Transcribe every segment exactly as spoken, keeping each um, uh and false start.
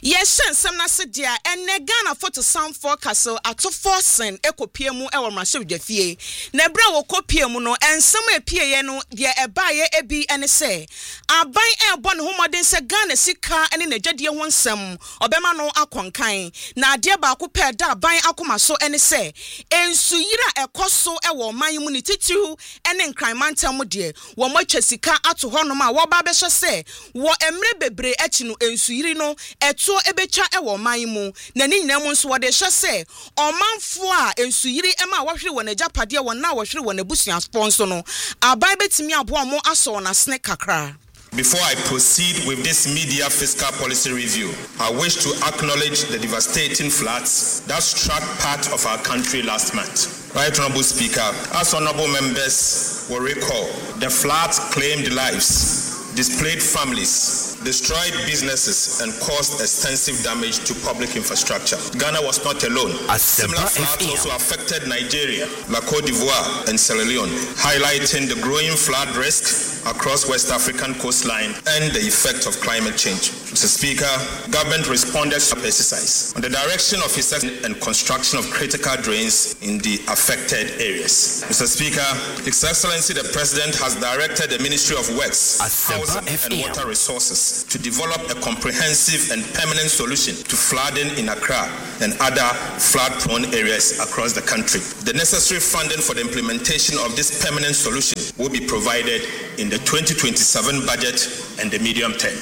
Yes, some Nasadia and Negana photo sound for castle at two forcing eco piemu ewa mashu jefie. Nebra wo kopiemu and some piano dia e baye ebi and say. I buy air bon homo se Ghana sika and in a jadia one sem obema no akwankai. Na dia ba ko pe da ban akoma so and say. En suyira e koso ewo man immunity tu and en crime mantam de. Wo mo sika ato hono ma wo ba be say. Wo emre bebre echi no en suyiri no eto ebecha ewo man mu na ni nyina mu nso wode hye se omanfo a ensuyiri ema wahwere wona japade wona wahwere wona busua sponsor no abai betimi abo mo aso na snake kakra. Before I proceed with this media fiscal policy review, I wish to acknowledge the devastating floods that struck part of our country last month. Right, Honorable Speaker, as honorable members will recall, the floods claimed lives, displaced families, destroyed businesses, and caused extensive damage to public infrastructure. Ghana was not alone. Similar floods also affected Nigeria, La Côte d'Ivoire, and Sierra Leone, highlighting the growing flood risk across West African coastline and the effect of climate change. Mister Speaker, government responded to exercise on the direction of its and construction of critical drains in the affected areas. Mister Speaker, His Excellency the President has directed the Ministry of Works, Housing and Water Resources to develop a comprehensive and permanent solution to flooding in Accra and other flood-prone areas across the country. The necessary funding for the implementation of this permanent solution will be provided in the twenty twenty-seven budget and the medium term.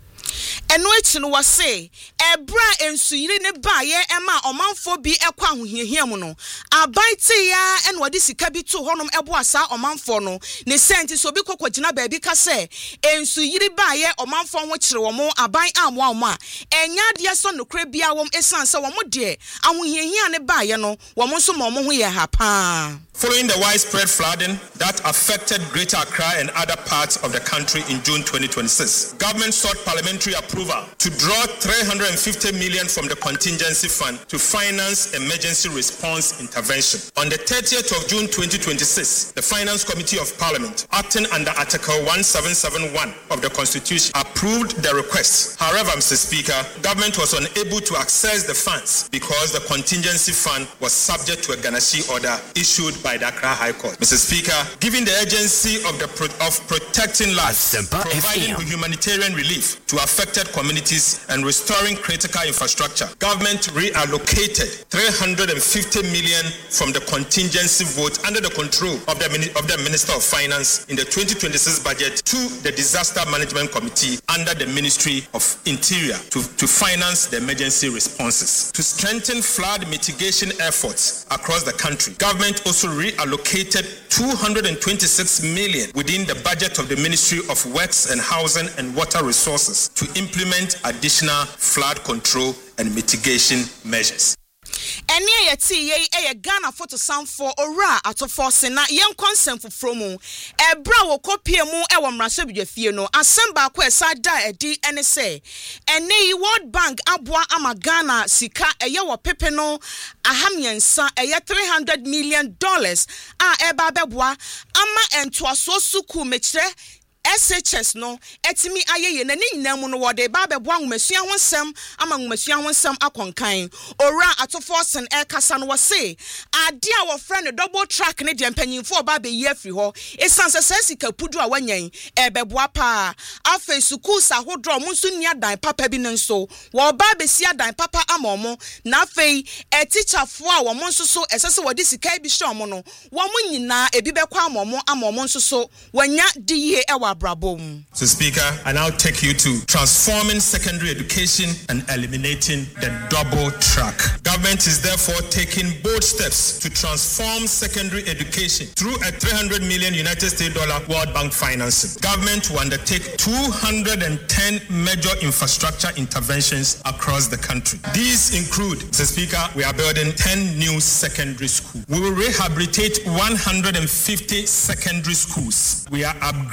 Eno echi no wase ebra ensuyiri ne baye ema omanfo bi ekwa ahohiahia mu no abaite ya eno wadi sika bi to honom ebo asa omanfo no ne senti so bi kokogina ba bi ka se ensuyiri baye omanfo ho kire wo mo aban amwo amwo a enya de so nokra bia wom esan se wo mo de ahohiahia ne baye no wo mo so mo mo ho ye ha pa. Following the widespread flooding that affected Greater Accra and other parts of the country in June twenty twenty-six, government sought parliamentary approval to draw three hundred fifty million dollars from the contingency fund to finance emergency response intervention. On the thirtieth of June twenty twenty-six, the Finance Committee of Parliament, acting under Article seventeen seventy-one of the Constitution, approved the request. However, Mister Speaker, government was unable to access the funds because the contingency fund was subject to a Ganashi order issued by the Accra High Court. Mister Speaker, given the urgency of the pro- of protecting lives, providing humanitarian relief to affected communities and restoring critical infrastructure, government reallocated three hundred fifty million dollars from the contingency vote under the control of the of the Minister of Finance in the twenty twenty-six budget to the Disaster Management Committee under the Ministry of Interior to, to finance the emergency responses. To strengthen flood mitigation efforts across the country, government also reallocated two hundred twenty-six million dollars within the budget of the Ministry of Works and Housing and Water Resources to implement additional flood control and mitigation measures. Eni yeti ye e Ghana photo sound for ora ato force na yen consent for mu ebra wo kopie mu e wo mrase bidwafie no asemba akwa esa da edi ene se ene World Bank aboa ama Ghana sika eye wo pepe no ahamiensa eye three hundred million dollars a eba beboa ama entoaso suku mekire S H S no etimi ayeye na ni nyina mu no wode ba beboa nwumasua ho nsem ama nwumasua ho nsem akonkan ora atoforsen e kasa no wose ade a wo frɛ no double track ne de mpanyimfo oba be yi afri ho esanse sasika pudu a wanyan e beboa pa afa suku sa hodro mu nso nia dan papa bi nso wo ba be sia dan papa amomo na afei e teacherfo a wo mo nso so esese wode sika bi hye omo no wo mo nyina ebi bekwa amomo amomo nso so wanya diye e wa So, Speaker, I now take you to transforming secondary education and eliminating the double track. Government is therefore taking bold steps to transform secondary education through a three hundred million United States dollar World Bank financing. Government will undertake two hundred ten major infrastructure interventions across the country. These include, Mister Speaker, we are building ten new secondary schools. We will rehabilitate one hundred fifty secondary schools. We are upgrading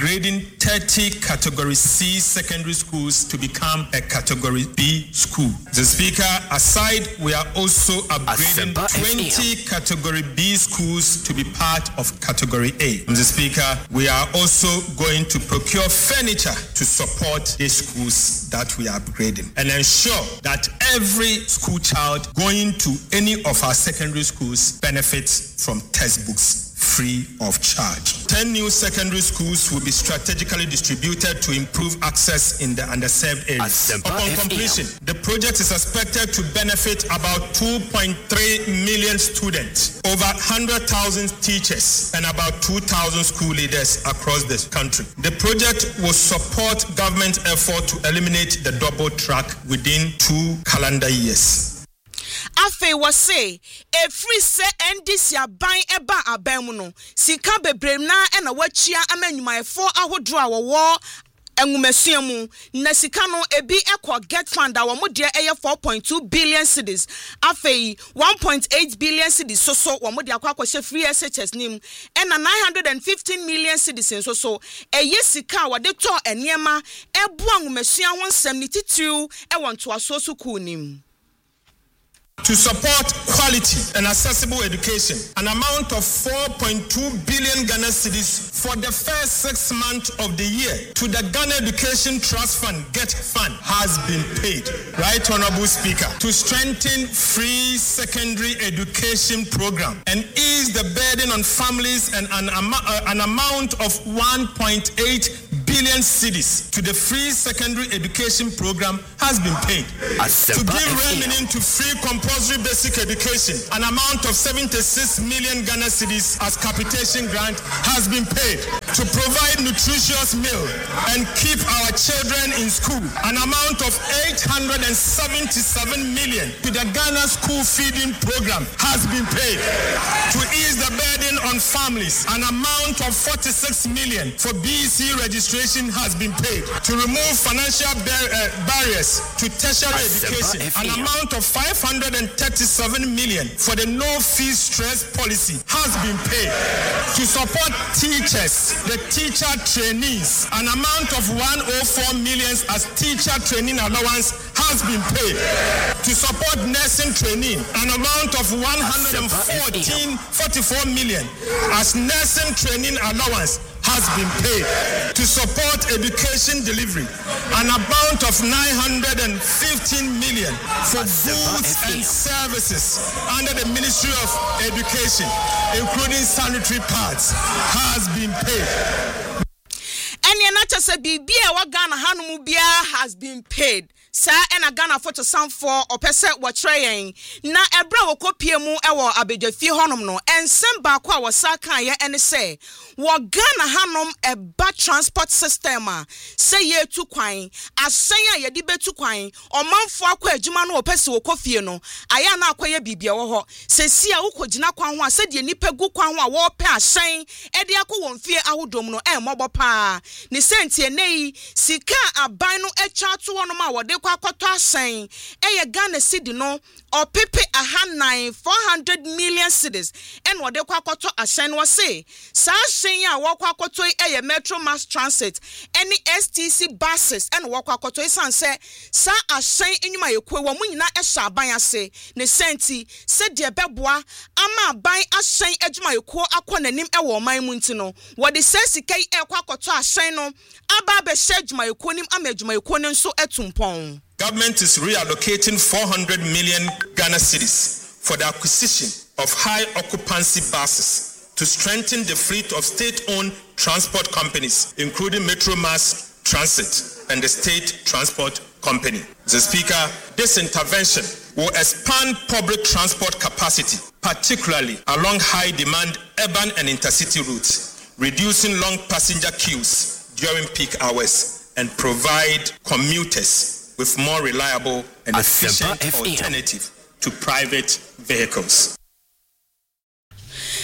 thirty Category C secondary schools to become a Category B school. Mister Speaker, aside, we are also upgrading twenty Category B schools to be part of Category A. Mister Speaker, we are also going to procure furniture to support the schools that we are upgrading and ensure that every school child going to any of our secondary schools benefits from textbooks free of charge. ten new secondary schools will be strategically distributed to improve access in the underserved areas. Upon completion, the project is expected to benefit about two point three million students, over one hundred thousand teachers, and about two thousand school leaders across the country. The project will support government effort to eliminate the double track within two calendar years. Afe was say a free se N D C aban eba abamuno sika bebrem na e na wachia amanyumayefo ahodro awowo enwumesuamu na sika no ebi ekwa get fund a wo de eye four point two billion cedis afe one point eight billion cedis so so wo de akwa akwa free S H S nim e na nine hundred fifteen million cedis so so eye sika wo de to eniema ebu anwumesua ho nsem ni titiru e won to aso so ku nim. To support quality and accessible education, an amount of four point two billion Ghana cedis for the first six months of the year to the Ghana Education Trust Fund, GET Fund, has been paid. Right, Honorable Speaker, to strengthen free secondary education program and ease the burden on families, and an, am- uh, an amount of one point eight billion cedis to the free secondary education program has been paid. To give remaining to free compulsory basic education, an amount of seventy-six million Ghana cedis as capitation grant has been paid. To provide nutritious meal and keep our children in school, an amount of eight hundred seventy-seven million to the Ghana school feeding program has been paid. To ease the burden on families, an amount of forty-six million for B E C registration has been paid. To remove financial bar- uh, barriers to tertiary education, an amount of five hundred thirty-seven million for the no fee stress policy has been paid. To support teachers, the teacher trainees, an amount of one hundred four million as teacher training allowance has been paid. To support nursing training, an amount of one hundred forty-four million as nursing training allowance has been paid. To support education delivery, an amount of nine hundred fifteen million for goods and services under the Ministry of Education, including sanitary pads, has been paid. And your nature said, "Be what Ghana Hanumubia has been paid." Sa ena Ghana photo sound for opese wa trayin na ebra wo kopie mu ewo abedwafi honom no ensem ba kwa wo sa kan ye ene se wo Ghana hanom eba transport system a se ye tu kwan asen a ye di betu kwan omanfo akwa adwuma no opese wo kofie no aya na akoye bibia wo ho se si a ukogina kwan ho a se de nipa gu kwan ho a wo pe asen e de akọ won fie ahodom no e mobo pa ni sentie nei sika aban no echa to wonom a wo de kwa kwato asen eye Ghana cedi no opepe ahannan four hundred million cedis en wo de kwa kwato asen wo se sa asen a wo kwa kwato eye Metro Mass Transit any S T C buses en wo kwa kwato isan se sa asen enyuma yekwe wo munyina ehya aban ase ne senti se de beboa ama aban asen adwuma yekwo akọ nanim e wo man mu ntino wo de se sikai e kwa kwato asen no aba be hye adwuma yekwo nim ama adwuma yekwo ne nso etumpon. Government is reallocating four hundred million Ghana cedis for the acquisition of high occupancy buses to strengthen the fleet of state-owned transport companies, including Metro Mass Transit and the State Transport Company. Mister Speaker, this intervention will expand public transport capacity, particularly along high-demand urban and intercity routes, reducing long passenger queues during peak hours, and provide commuters with more reliable and efficient alternative to private vehicles.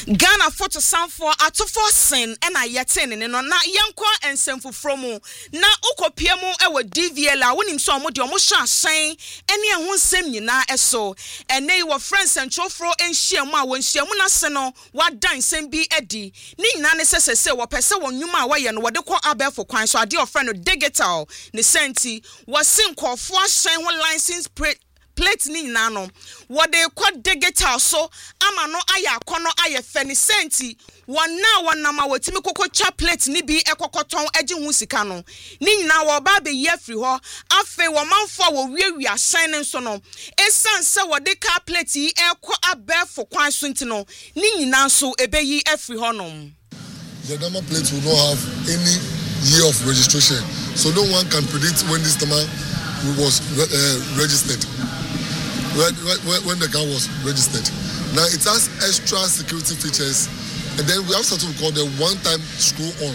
Ghana photo sound for atofo sin and I yeten in no na yankwa and semfu fromu na ukopiemu ewe D V L a wonim so omodi omosha asen ene ehun nsem nyina eso ene wo friends and chofro enhia mu a wonhia mu na se no wadan nsem bi edi ni nyina ne sesese wo pese wonwuma a waye no wode kɔ abefo kwan so ade of friend digital ne senti wasin kɔfo asen ho license plate plate ni nyina no wode kɔ digital so ama no aya akɔno aye feni senti wana wana ma watimi kokɔ cha plate ni bi ekokoton agi hu sika no ni nyina wo ba be ye free ho afe wo manfo wo wiawi asan ne so no esan se wode ka plate yi ekɔ abefo kwan so nti no ni nyina so ebeyi afri ho no. The number plate will not have any year of registration, so no one can predict when this number was uh, registered. When, when, when the car was registered. Now it has extra security features, and then we have something called the one-time screw on.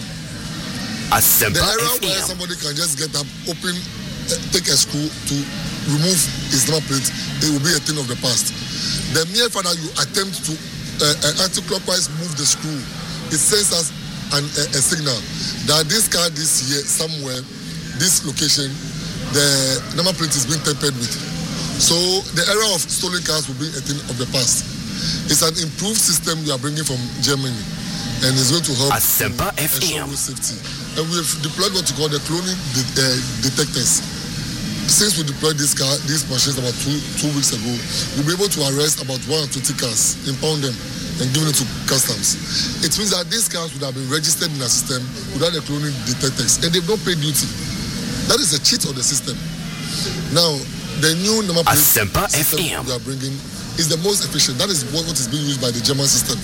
The era where somebody can just get up, open, uh, take a screw to remove his number plate, it will be a thing of the past. The mere fact that you attempt to uh, anti-clockwise move the screw, it sends us an, a, a signal that this car this year, somewhere, this location, the number plate is being tampered with. So the era of stolen cars will be a thing of the past. It's an improved system we are bringing from Germany, and it's going to help ensure road safety. And we've deployed what we call the cloning de- uh, detectors. Since we deployed this car, these machines about two two weeks ago, we'll be able to arrest about one hundred twenty cars, impound them, and give it to customs. It means that these cars would have been registered in the system without the cloning detectors, and they've not paid duty. That is a cheat of the system. Now, the new number plate system we are bringing is the most efficient. That is what, what is being used by the German system.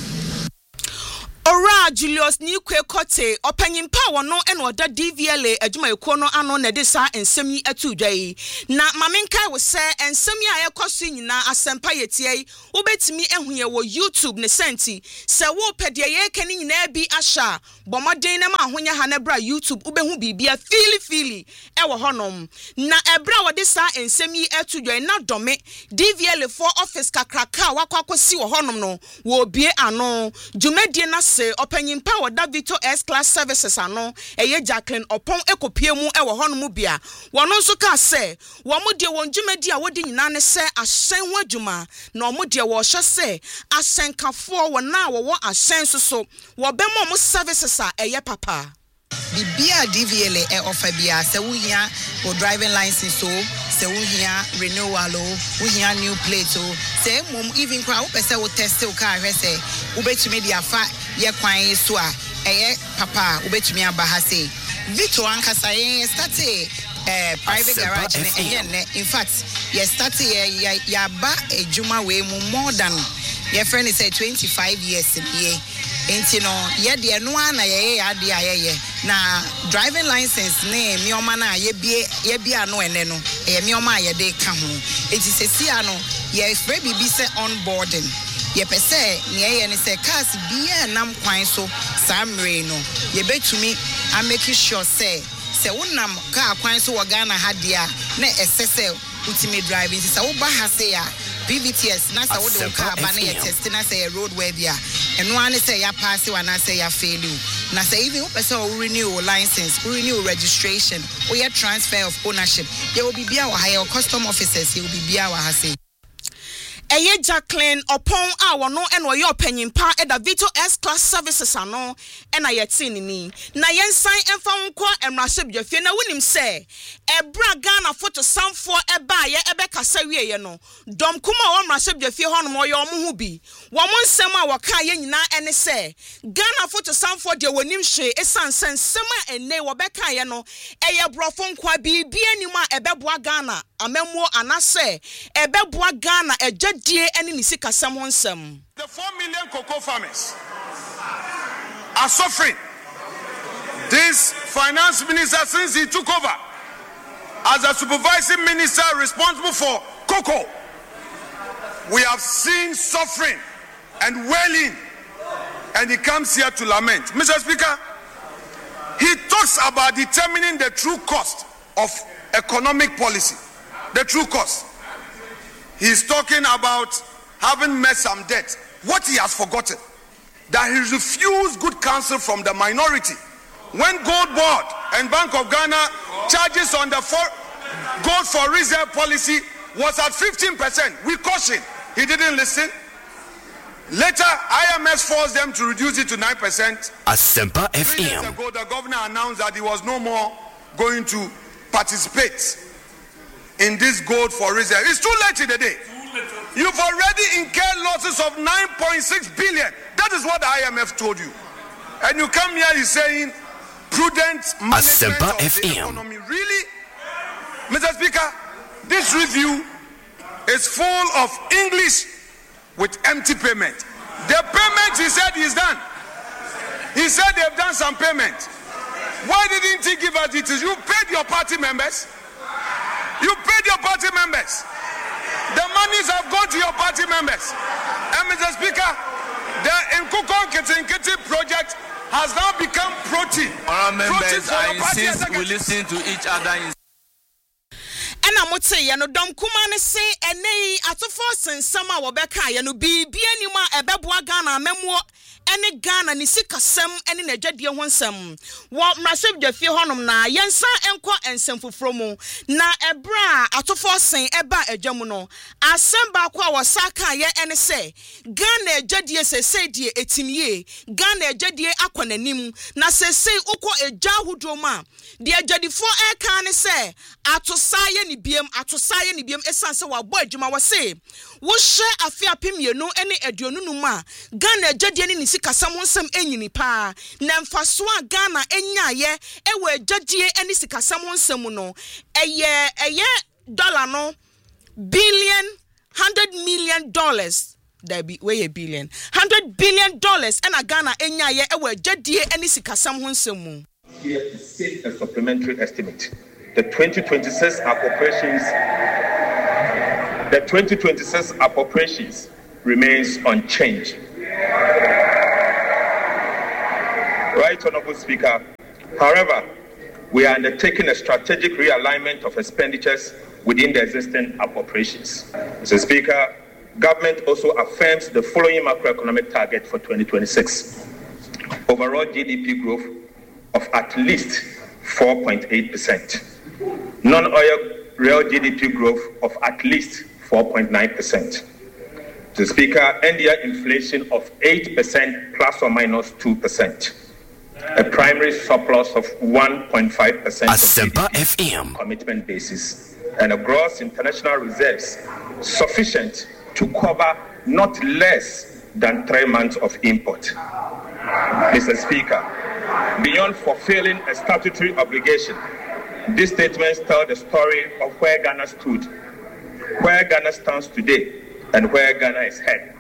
Ora Julius ni kwe kote opanyimpa wono ene oda D V L adwuma ekuo no ano na de sa ensem yi atudwai na mamenkai wo se ensem yi ayekoso nyina asempa yetie obetimi ehuye wo YouTube ne senti se wo pede ye kani nyina bi ahya bomoden na ma ahonya ha na bra YouTube ubehu bibia fili fili e wo honom na ebra wo de sa ensem yi atudwai na dome D V L for office kakraka wakwakosi wo honom no wo bie ano dwumadie na se opanyimpa wo Davito S class services ano eye Jacqueline opon ekopie mu e wo hono bia wono nso ka se wo mo de won dwumadi a wodi nyina ne se ahyen ho adwuma na omo de wo hye se ahyenkafo wo na wo wo ahyen so so wo be mo services a eye papa Bibia D V L e offer bia se wo hia for driving license so se wo hia renewal o wo hia new plate o se mom even kwa wo pese wo test o car hwe se wo betumi dia fa ye kwan so a eye papa wo betumi aba ha se Victor ankasa ye start eh private garage ne eye in fact ye start ye ya ba ejuma we mu more than your friend is say twenty-five years here. Enti no ye de no ana ye ade ayeye na driving license ne mi oma na ye bie ye bia no ene no e mi oma ye de ka ho enti sesi ano ye free bibi se onboarding ye pese ne ye ne se cars bia nam kwan so samre no ye betumi a make sure say se wonam car kwan so wo Ghana ha dia na esese utimi driving se wo ba ha se ya P V T S na sa wo de car ba na ye test na say road where bia eno ane say ya pass wa na say ya fail you na say even wo person wo renew license wo renew registration wo ya transfer of ownership ye will be bia wa higher custom officers ye will be bia wa ha say eye Jacqueline opon a wono eno ye opanyimpa e Davito S class services ano e na yeti ni na yensan emfa nko emrahye bidwafie na wonim se ebra Ghana photo samfo e ba ye ebe kasa wieye no dom kuma wo emrahye bidwafie hono mo ye omo hu bi wo mo nsem a woka ye nyina ene se Ghana photo samfo de wonim hwe esansen nsem a ene wo beka ye no eye brofo nkwa bibia anim a ebeboa Ghana amemmo anase ebeboa Ghana eje the four million cocoa farmers are suffering. This finance minister, since he took over as a supervising minister responsible for cocoa, we have seen suffering and wailing, and he comes here to lament. Mister Speaker, he talks about determining the true cost of economic policy, the true cost. He's talking about having met some debt. What he has forgotten that he refused good counsel from the minority. When Gold Board and Bank of Ghana charges on the for gold for reserve policy was at fifteen percent, we cautioned. He didn't listen. Later, I M F forced them to reduce it to nine percent. Asempa F Three M. days ago, the governor announced that he was no more going to participate in this gold for reserve. It's too late in the day. You've already incurred losses of nine point six billion. That is what the I M F told you. And you come here, you're saying prudent management Asempa of F M. the economy. Really? Mister Speaker, this review is full of English with empty payment. The payment, he said, is done. He said they've done some payment. Why didn't he give us details? You paid your party members. You paid your party members. The monies have gone to your party members. And Mister Speaker, the Nkukon Kitinkiti project has now become protein. Our members, Protein I insist we listen to each other. In Ena mote ye no dom kuma ne se ene atofo sensam a wo beka ye no bibia ni ma ebeboa Ghana memwo ene Ghana ni sikasem ene na dwadie ho nsem wo mraseb dwafie honom na yensa enko ensem foforo mu na ebra atofo sen eba adwamu no asem ba kwa wo saka ye ene se Ghana dwadie sese die etimie Ghana dwadie akonanim na sese ukọ eja hudoma de adwadifo eka ne se atosaye ni biem atosaye ni biem esanse wa bo adwuma wo se wo hye afia pemienu ene aduonu num a Ghana adwadie ni sikasam nsem enyini pa na mfaso a Ghana enyaye ewe adwadie ene sikasam nsem no eye eye dollar no billion one hundred million dollars there be way a billion one hundred billion dollars ena Ghana enyaye ewe adwadie ene sikasam nsem mu. Here to set a supplementary estimate. The twenty twenty-six appropriations, the twenty twenty-six appropriations remains unchanged. Right, Honorable Speaker. However, we are undertaking a strategic realignment of expenditures within the existing appropriations. Mister Speaker, government also affirms the following macroeconomic target for twenty twenty-six. Overall G D P growth of at least four point eight percent. Non-oil real G D P growth of at least four point nine percent. The Speaker, end year inflation of eight percent plus or minus two percent. A primary surplus of one point five percent Asempa F M commitment basis, and a gross international reserves sufficient to cover not less than three months of import. Mister Speaker, beyond fulfilling a statutory obligation, these statements tell the story of where Ghana stood, where Ghana stands today, and where Ghana is headed.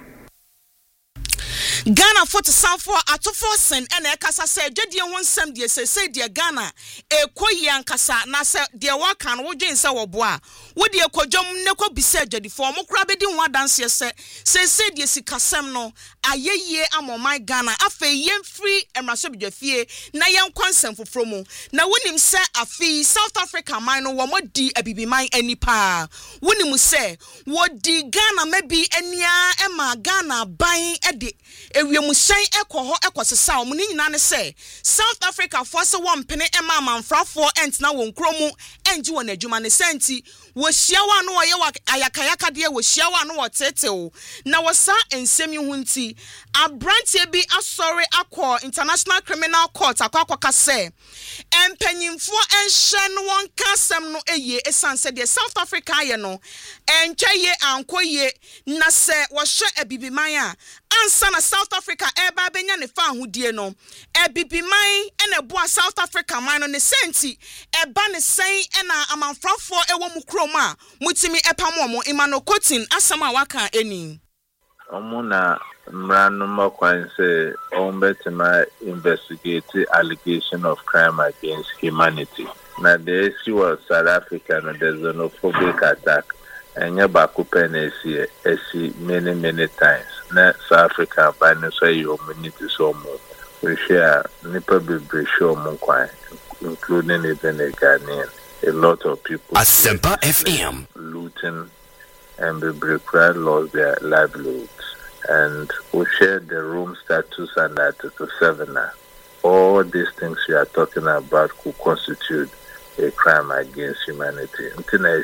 Ghana for to sound for atofo sen ene kasa se dwedie ho nsem de se se de Ghana ekoyi ankasa na se de waka no wodwen se woboa wodi ekodwom ne ko bisa dwadifo mo kra bedi ho adanse se se se de sikasem no ayeye amoman Ghana afa yem free emraso bidwafie na yen kwansem foforo mu na wonim se afi South Africa man no wo modi abibiman anipa wonim se wodi Ghana mabi ania ema Ghana ban ede ewiemuhyɛn ekɔ hɔ ekɔsesa omu ni nyina ne sɛ South Africa for se wɔn pene ema amanfrafo entina wɔn kromu enji wɔn adwuma ne senti wo hyiawa no wɔyɛ wa ayakayaka de wo hyiawa no wɔtetew na wɔsa ensɛm hu nti abrantie bi asɔre akɔ International Criminal Court akɔkɔka sɛ empanyimfo enhyɛ no wɔn kasɛm no eye esanse de South Africa ayɛ no entwaye ankoye na sɛ wɔhwɛ abibiman a ansa na South Africa eba benya ne fa ahodie no abibiman ena boa South Africa man no ne senti eba ne sen ena amanfrafo ewo mu krom a mutimi epam mo Imano Kotin asam a waka eni omuna mranu makwan say ombetima investigate allegation of crime against humanity. Na the issue was South Africa and the xenophobic attack and yabakupen esi esi many many times. Na South Africa by no say you need to so more. We share nipa be show more including even a Ghanaian. A lot of people Asempa F M looting and be lost their livelihoods. and we share the room status under Article seven. All these things we are talking about could constitute a crime against humanity. Until I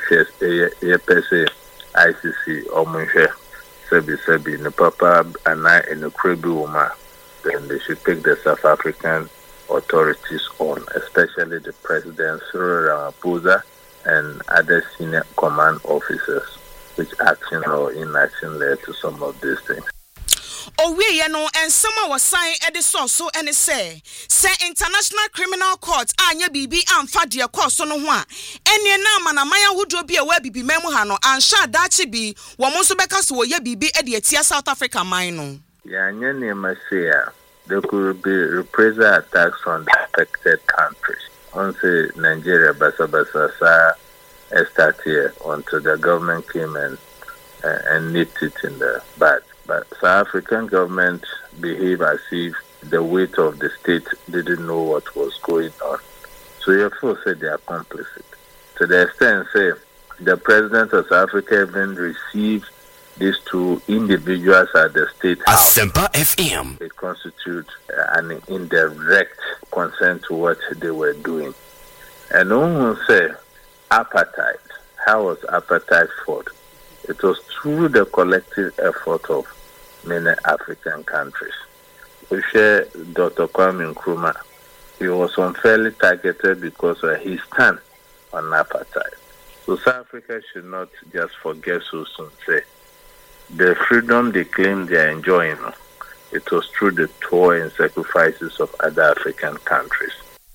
say I C C or Munche, Sebi Sebi, no Papa, and I in the Krebi Woman, then they should take the South African authorities on, especially the President Cyril Ramaphosa and other senior command officers, which action or inaction led to some of these things. Oh, we you know, and someone was signed at the source, so and it say, say International Criminal Court, Anya Bibi and Fadia course on one. And ye na mana maya who do be a web be memohano, and sha dachi be, Wamosobekas wo ye bibi ediatia South Africa mino. Yeah, Nyani Masia, there could be reprisal attacks on the affected countries. Once Nigeria, Basa Basa, start here until the government came and, uh, and nipped it in the bud. But South African government behave as if the weight of the state didn't know what was going on. So you also said they are complicit. To the extent, say, the president of South Africa even received these two individuals at the state house. Asempa F M. It constitutes an indirect consent to what they were doing. And no one say apartheid. How was apartheid fought? It was through the collective effort of many African countries. We share Doctor Kwame Nkrumah. He was unfairly targeted because of his stand on apartheid. So South Africa should not just forget so soon. Say, the freedom they claim they are enjoying, it was through the toil and sacrifices of other African countries.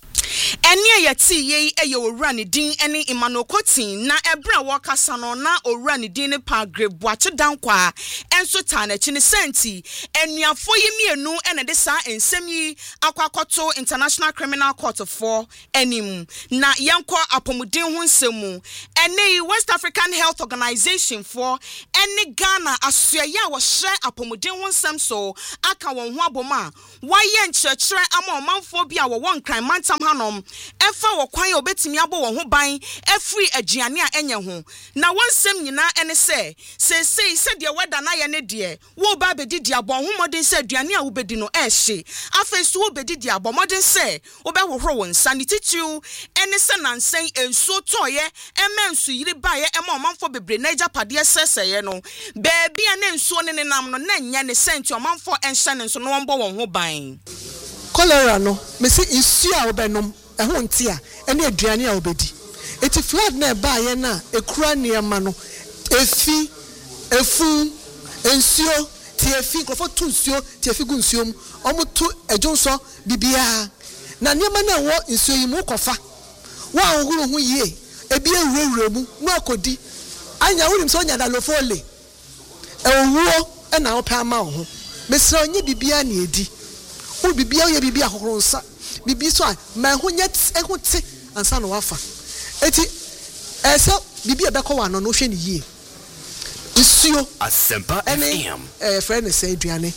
Enya yati ye e yo rani din eni Emmanuel Cotin na ebra waka sano na o rani din ne pa grebuache dankwa enso ta na chi ne senti enuafo yi mienu ene de sa ensem yi akwakoto International Criminal Court for enim na yanko apomuden ho nsemu ene West African Health Organization for ene Ghana asuya wo hye apomuden ho nsem so aka won ho aboma waye nkyerkyere ama omanfo bia wo won kran mantam hanom efa wo kwan obetimi abo wo ho ban efri agiane a enye ho na wonsem nyina ene se se se se de weda na ye ne de wo ba bedi di abo ho modin se aduane a wo bedi no ehye afesu wo bedi di abo modin se wo be wohoro won sanititu ene se nansen enso toye emensu yiri baye ema omanfo bebre na agapade seseye no beebi a ne enso ne nenam no na nya ne senti omanfo enhye ne nso no won bo wo ho ban cholera no me se isu a obenom ehun tia ene aduane a obedi eti flood na ba ye na ekura niema no efi efu ensuo ti efi krofo tu nsuo ti efi gu nsuo mu omutu ejonso bibia na niema na wo nsuo yi mu kofa wa ohuru hu yie ebi ewurawura mu no akodi anya wurim so nya da lofole ewuo e na opa ma ho mesra onye bibia na edi wo bibia wo ye bibia kokoro nsa bibi so a ma ho nyet ehote ansa no wafa eti eso bibi e beko wa no no hwe ne yie isuo Asempa F M eh friend say aduane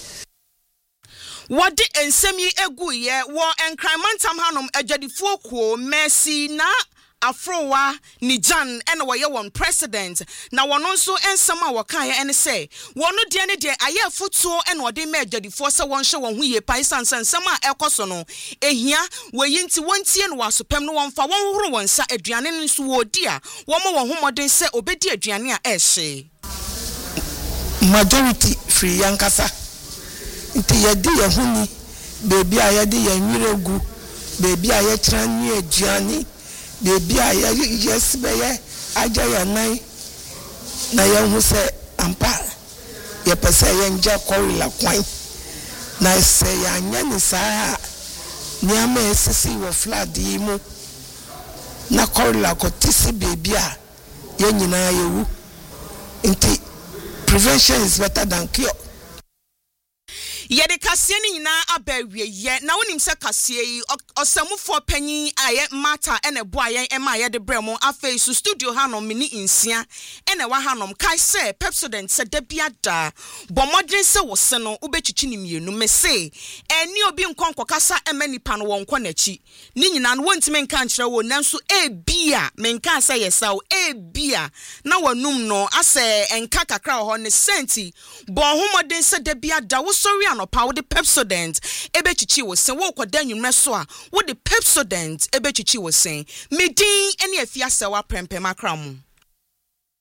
wodi ensemi egu ye wo enkran mantam hanom adwadifuo kuo Mercy na Afrowa Nijan ene wo ye won president na wono nso ensem a woka ye ene se wono de ne de aye fotuo ene ode me adwadifo se won hye won hu ye paisan sensem a ekoso no ehia weyi nti wontie no wasopem no wonfa won horo won sa aduane nso wo di a wo mo won homoden se obedi aduane a ehye majority free yankasa nti ye di ye huni bebi a ye di ye nwiregu bebi a ye kira nwi aduane bebi a ye yes be ye aja ya nan na ye hu se ampa ye pese ye nja korila kwan na se ya nya ni saa ni ama esisi wo flood yi mu na korila ko tisi bebi a ye nyina ye wu nti prevention is better than cure. Yede kasie ni nyina abawie ye na wonim se kasie yi Osamufo panyin aye mata ene boa yen ema ye de bremo afei su studio hanom mini insia ene wa hanom kai se Pepsodent se da biada bomodren se wo se no ubechichi ni mienu me se eni obi nkonko kasa ema nipa no wonko nachi ni nyina no wontime nka nkyere wo nanso e bia menka se yesa wo e bia na wanum no ase enka kakra ho ne senti bo homodren se da biada wo sori anopa wo de Pepsodent ebechichi wo se wo koda nwumre so a wo de Pepsodent ebechichi wo sen medin ene afia se wa prempem akramu